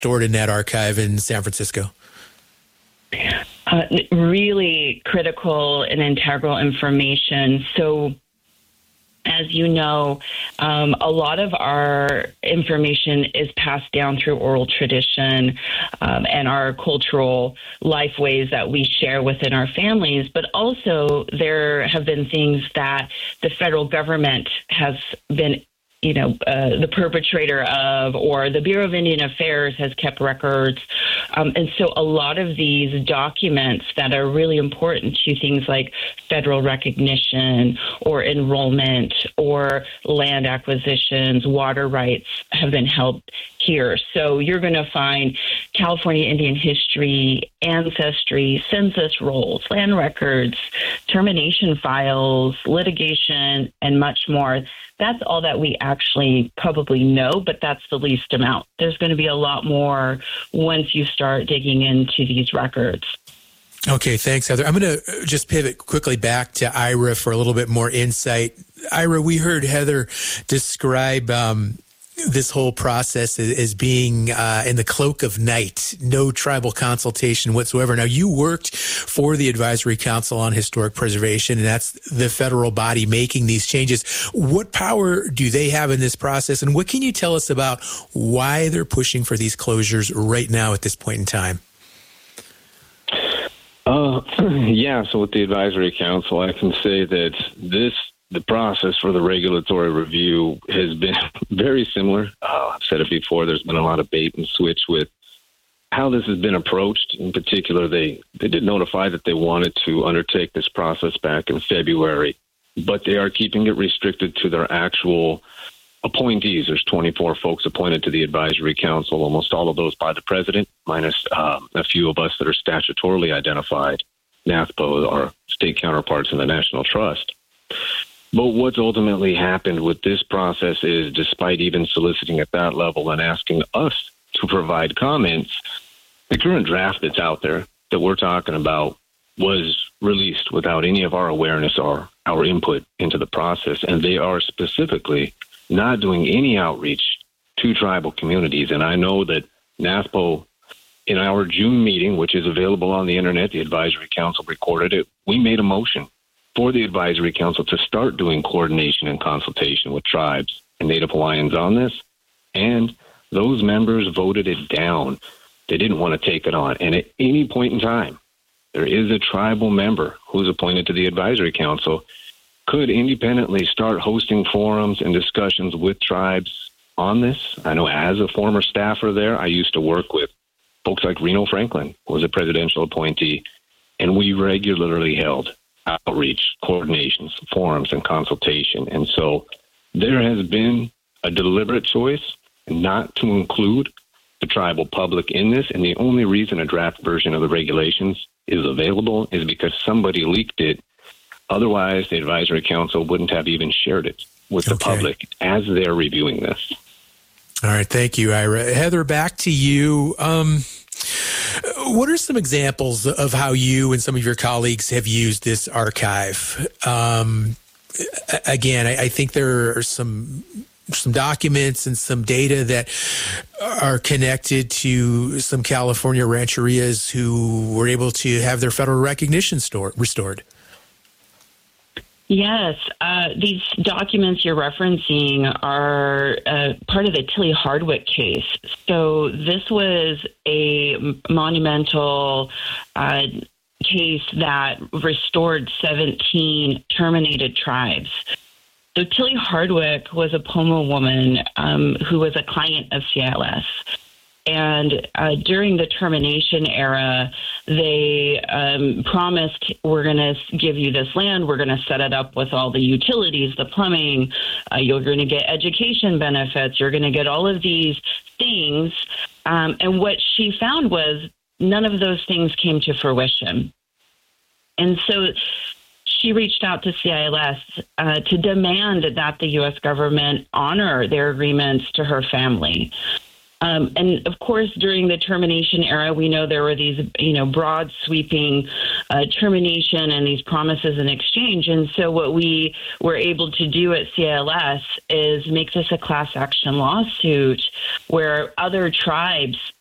stored in that archive in San Francisco? Really critical and integral information. So, as you know, a lot of our information is passed down through oral tradition and our cultural life ways that we share within our families. But also there have been things that the federal government has been the perpetrator of, or the Bureau of Indian Affairs has kept records. And so a lot of these documents that are really important to things like federal recognition or enrollment or land acquisitions, water rights have been held here. So you're going to find California Indian history, ancestry, census rolls, land records, termination files, litigation, and much more. That's all that we actually probably know, but that's the least amount. There's going to be a lot more once you start digging into these records. Okay, thanks, Heather. I'm going to just pivot quickly back to Ira for a little bit more insight. Ira, we heard Heather describe this whole process as being in the cloak of night, no tribal consultation whatsoever. Now, you worked for the Advisory Council on Historic Preservation, and that's the federal body making these changes. What power do they have in this process, and what can you tell us about why they're pushing for these closures right now at this point in time? So with the Advisory Council, I can say that the process for the regulatory review has been very similar. I've said it before, there's been a lot of bait and switch with how this has been approached. In particular, they did notify that they wanted to undertake this process back in February, but they are keeping it restricted to their actual appointees. There's 24 folks appointed to the Advisory Council, almost all of those by the president, minus a few of us that are statutorily identified, NASPO, our state counterparts in the National Trust. But what's ultimately happened with this process is, despite even soliciting at that level and asking us to provide comments, the current draft that's out there that we're talking about was released without any of our awareness or our input into the process. And they are specifically not doing any outreach to tribal communities. And I know that NASPO, in our June meeting, which is available on the internet, the Advisory Council recorded it, we made a motion for the Advisory Council to start doing coordination and consultation with tribes and Native Hawaiians on this. And those members voted it down. They didn't want to take it on. And at any point in time, there is a tribal member who's appointed to the Advisory Council could independently start hosting forums and discussions with tribes on this. I know as a former staffer there, I used to work with folks like Reno Franklin, who was a presidential appointee, and we regularly held outreach, coordinations, forums, and consultation. And so there has been a deliberate choice not to include the tribal public in this, and the only reason a draft version of the regulations is available is because somebody leaked it. Otherwise, the Advisory Council wouldn't have even shared it with the public as they're reviewing this. All right. Thank you, Ira. Heather, back to you. What are some examples of how you and some of your colleagues have used this archive? Again, I think there are some documents and some data that are connected to some California rancherias who were able to have their federal recognition restored. Yes, these documents you're referencing are part of the Tilly Hardwick case. So this was a monumental case that restored 17 terminated tribes. So Tilly Hardwick was a Pomo woman who was a client of CILS. And during the termination era, they promised, we're going to give you this land, we're going to set it up with all the utilities, the plumbing, you're going to get education benefits, you're going to get all of these things. And what she found was none of those things came to fruition. And so she reached out to CILS to demand that the U.S. government honor their agreements to her family. And of course, during the termination era, we know there were these, broad sweeping termination and these promises in exchange. And so what we were able to do at CILS is make this a class action lawsuit where other tribes